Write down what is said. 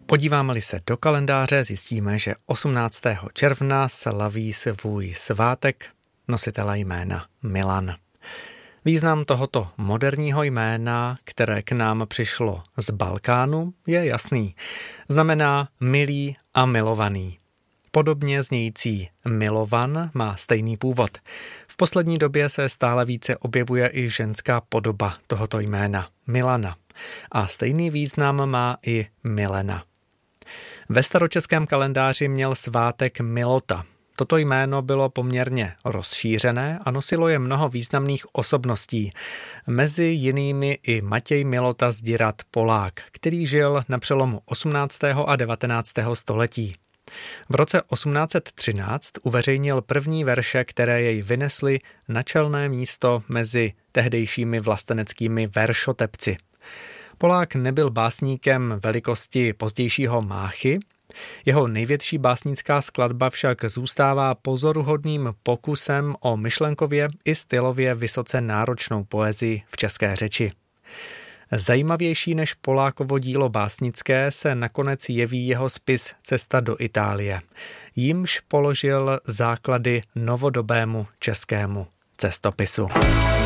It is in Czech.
Podíváme-li se do kalendáře, zjistíme, že 18. června slaví svůj svátek nositele jména Milan. Význam tohoto moderního jména, které k nám přišlo z Balkánu, je jasný. Znamená milý a milovaný. Podobně znějící Milovan má stejný původ. V poslední době se stále více objevuje i ženská podoba tohoto jména, Milana. A stejný význam má i Milena. Ve staročeském kalendáři měl svátek Milota. Toto jméno bylo poměrně rozšířené a nosilo je mnoho významných osobností. Mezi jinými i Matěj Milota Zdirat Polák, který žil na přelomu 18. a 19. století. V roce 1813 uveřejnil první verše, které jej vynesly na čelné místo mezi tehdejšími vlasteneckými veršotepci. Polák nebyl básníkem velikosti pozdějšího Máchy, jeho největší básnická skladba však zůstává pozoruhodným pokusem o myšlenkově i stylově vysoce náročnou poezii v české řeči. Zajímavější než Polákovo dílo básnické se nakonec jeví jeho spis Cesta do Itálie. Jímž položil základy novodobému českému cestopisu.